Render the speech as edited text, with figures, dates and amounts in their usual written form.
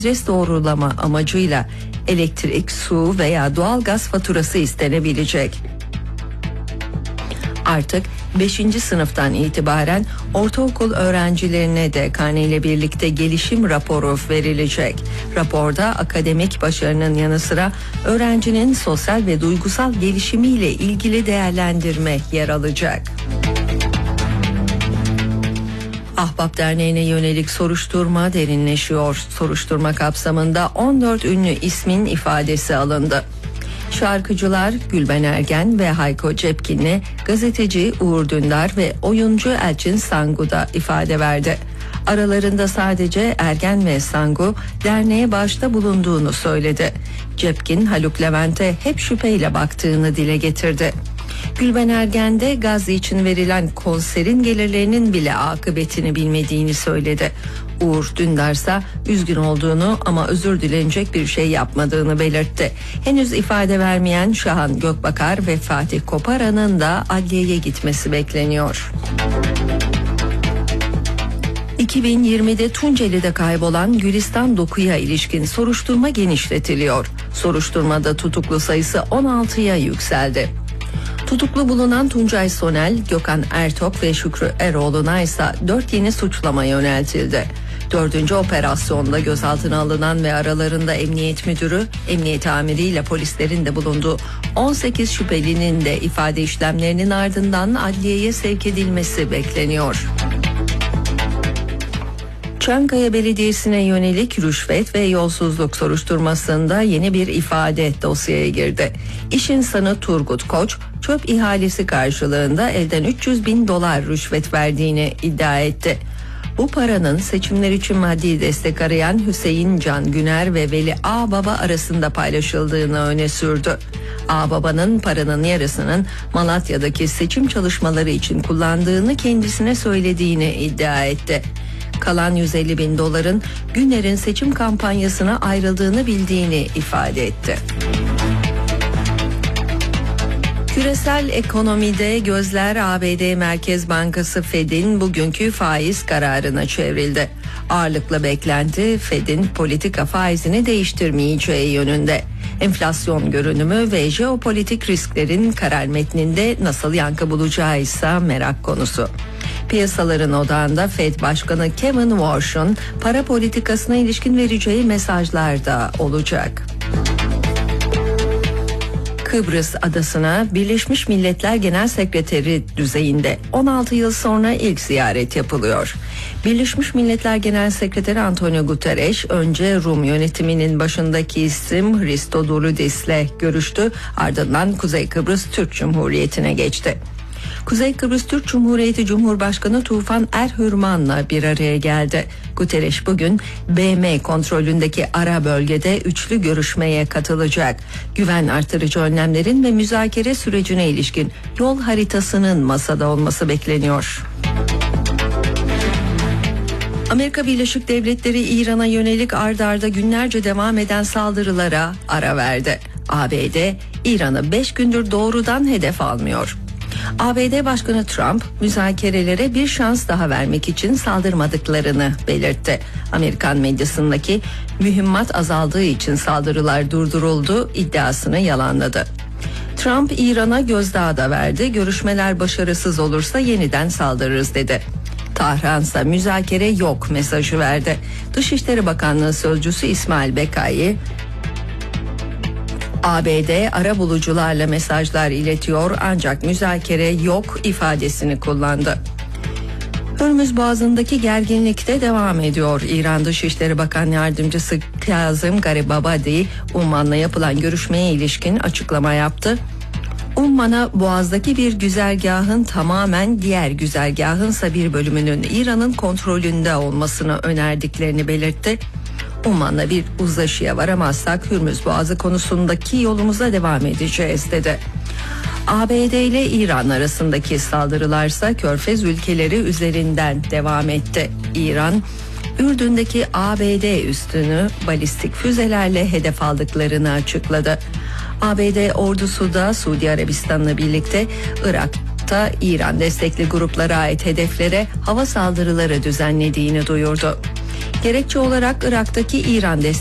adres doğrulama amacıyla elektrik, su veya doğalgaz faturası istenebilecek. Artık 5. sınıftan itibaren ortaokul öğrencilerine de karneyle birlikte gelişim raporu verilecek. Raporda akademik başarının yanı sıra öğrencinin sosyal ve duygusal gelişimiyle ilgili değerlendirme yer alacak. Ahbap Derneği'ne yönelik soruşturma derinleşiyor. Soruşturma kapsamında 14 ünlü ismin ifadesi alındı. Şarkıcılar Gülben Ergen ve Hayko Cepkin'le gazeteci Uğur Dündar ve oyuncu Elçin Sangu da ifade verdi. Aralarında sadece Ergen ve Sangu derneğe bağışta bulunduğunu söyledi. Cepkin, Haluk Levent'e hep şüpheyle baktığını dile getirdi. Gülben Ergen de Gazze için verilen konserin gelirlerinin bile akıbetini bilmediğini söyledi. Uğur Dündar ise üzgün olduğunu ama özür dilenecek bir şey yapmadığını belirtti. Henüz ifade vermeyen Şahan Gökbakar ve Fatih Koparan'ın da adliyeye gitmesi bekleniyor. 2020'de Tunceli'de kaybolan Gülistan Doku'ya ilişkin soruşturma genişletiliyor. Soruşturmada tutuklu sayısı 16'ya yükseldi. Tutuklu bulunan Tuncay Sonel, Gökhan Ertok ve Şükrü Eroğlu'na ise 4 yeni suçlama yöneltildi. 4. operasyonda gözaltına alınan ve aralarında emniyet müdürü, emniyet amiriyle polislerin de bulunduğu 18 şüphelinin de ifade işlemlerinin ardından adliyeye sevk edilmesi bekleniyor. Çankaya Belediyesi'ne yönelik rüşvet ve yolsuzluk soruşturmasında yeni bir ifade dosyaya girdi. İş insanı Turgut Koç, çöp ihalesi karşılığında elden 300 bin dolar rüşvet verdiğini iddia etti. Bu paranın seçimler için maddi destek arayan Hüseyin Can Güner ve Veli Ağbaba arasında paylaşıldığını öne sürdü. Ağbaba'nın paranın yarısının Malatya'daki seçim çalışmaları için kullandığını kendisine söylediğini iddia etti. Kalan 150 bin doların Güner'in seçim kampanyasına ayrıldığını bildiğini ifade etti. Küresel ekonomide gözler ABD Merkez Bankası Fed'in bugünkü faiz kararına çevrildi. Ağırlıklı beklenti Fed'in politika faizini değiştirmeyeceği yönünde. Enflasyon görünümü ve jeopolitik risklerin karar metninde nasıl yankı bulacağı ise merak konusu. Piyasaların odağında Fed Başkanı Kevin Warsh'un para politikasına ilişkin vereceği mesajlar da olacak. Kıbrıs adasına Birleşmiş Milletler Genel Sekreteri düzeyinde 16 yıl sonra ilk ziyaret yapılıyor. Birleşmiş Milletler Genel Sekreteri Antonio Guterres önce Rum yönetiminin başındaki isim Christodoulidis'le görüştü, ardından Kuzey Kıbrıs Türk Cumhuriyeti'ne geçti. Kuzey Kıbrıs Türk Cumhuriyeti Cumhurbaşkanı Tufan Erhürman'la bir araya geldi. Guterres bugün BM kontrolündeki ara bölgede üçlü görüşmeye katılacak. Güven artırıcı önlemlerin ve müzakere sürecine ilişkin yol haritasının masada olması bekleniyor. Amerika Birleşik Devletleri İran'a yönelik ard arda günlerce devam eden saldırılara ara verdi. ABD, İran'ı 5 gündür doğrudan hedef almıyor. ABD Başkanı Trump müzakerelere bir şans daha vermek için saldırmadıklarını belirtti. Amerikan medyasındaki mühimmat azaldığı için saldırılar durduruldu iddiasını yalanladı. Trump İran'a gözdağı da verdi. Görüşmeler başarısız olursa yeniden saldırırız dedi. Tahran ise müzakere yok mesajı verdi. Dışişleri Bakanlığı Sözcüsü İsmail Bekai, ABD arabulucularla mesajlar iletiyor ancak müzakere yok ifadesini kullandı. Hürmüz Boğazı'ndaki gerginlik de devam ediyor. İran Dışişleri Bakan Yardımcısı Kazım Garibabadi, Umman'la yapılan görüşmeye ilişkin açıklama yaptı. Umman'a Boğaz'daki bir güzergahın tamamen diğer güzergahınsa bir bölümünün İran'ın kontrolünde olmasını önerdiklerini belirtti. Umman'la bir uzlaşıya varamazsak Hürmüz Boğazı konusundaki yolumuza devam edeceğiz dedi. ABD ile İran arasındaki saldırılarsa Körfez ülkeleri üzerinden devam etti. İran, Ürdün'deki ABD üssünü balistik füzelerle hedef aldıklarını açıkladı. ABD ordusu da Suudi Arabistan'la birlikte Irak'ta İran destekli gruplara ait hedeflere hava saldırıları düzenlediğini duyurdu. Gerekçe olarak Irak'taki İran